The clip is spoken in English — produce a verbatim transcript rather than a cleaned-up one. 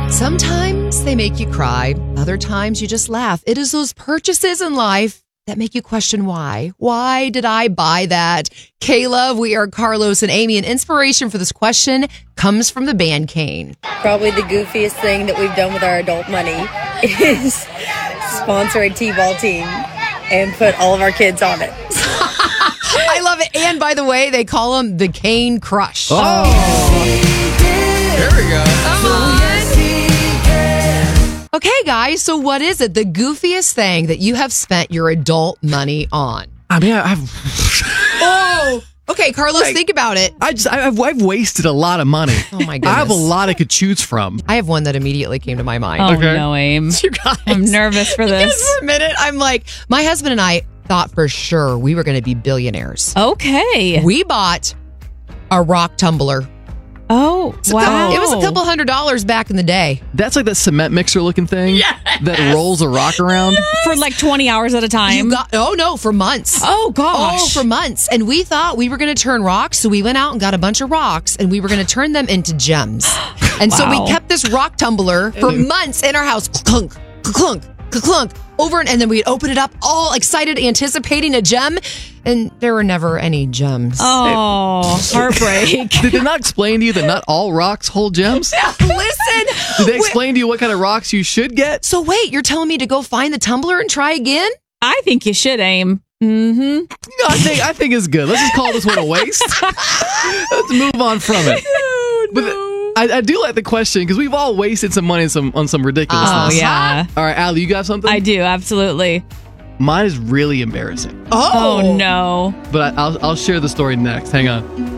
Sometimes they make you cry. Other times you just laugh. It is those purchases in life that make you question why. Why did I buy that? Kayla, we are Carlos and Amy, and inspiration for this question comes from the band Kane. Probably the goofiest thing that we've done with our adult money is sponsor a T-ball team and put all of our kids on it. I love it. And by the way, they call them the Kane Crush. Oh. There we go. Come on. Okay, guys, so what is it? The goofiest thing that you have spent your adult money on? I mean, I've... oh! Okay, Carlos, Like, think about it. I just, I've, I've wasted a lot of money. Oh, my goodness. I have a lot I could choose from. I have one that immediately came to my mind. Oh, Okay. no, Aim. You guys. I'm nervous for this. Just for a minute, I'm like, my husband and I thought for sure we were going to be billionaires. Okay. We bought a rock tumbler. Oh, It's a wow. couple- it was a couple hundred dollars back in the day. That's like that cement mixer looking thing that rolls a rock around. For like twenty hours at a time. You got oh no, for months. oh, gosh. Oh, for months. And we thought we were going to turn rocks. So we went out and got a bunch of rocks and we were going to turn them into gems. And so Wow. we kept this rock tumbler for months in our house. Clunk, clunk, clunk. Over and, and then we'd open it up all excited, anticipating a gem. And there were never any gems. Oh, heartbreak. Did they not explain to you that not all rocks hold gems? Listen. Did they explain to you what kind of rocks you should get? So wait, you're telling me to go find the tumbler and try again? I think you should, Aim. Mm-hmm. No, I think I think it's good. Let's just call this one a waste. Let's move on from it. But I, I do like the question because we've all wasted some money on some on some ridiculousness. Oh, yeah. All right, Allie, you got something? I do, absolutely. Mine is really embarrassing, Oh, no. but I, I'll I'll share the story next. Hang on.